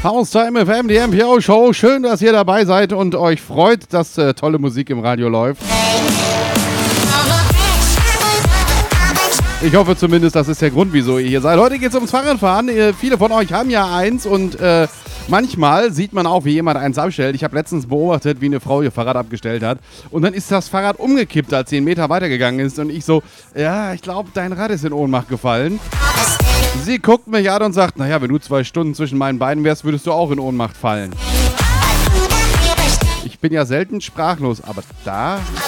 Haustime FM, die MPO Show. Schön, dass ihr dabei seid und euch freut, dass tolle Musik im Radio läuft. Ich hoffe zumindest, das ist der Grund, wieso ihr hier seid. Heute geht es ums Fahrradfahren. Viele von euch haben ja eins und manchmal sieht man auch, wie jemand eins abstellt. Ich habe letztens beobachtet, wie eine Frau ihr Fahrrad abgestellt hat. Und dann ist das Fahrrad umgekippt, als sie einen Meter weitergegangen ist. Und ich so, ja, ich glaube, dein Rad ist in Ohnmacht gefallen. Sie guckt mich an und sagt, naja, wenn du 2 Stunden zwischen meinen Beinen wärst, würdest du auch in Ohnmacht fallen. Ich bin ja selten sprachlos, aber da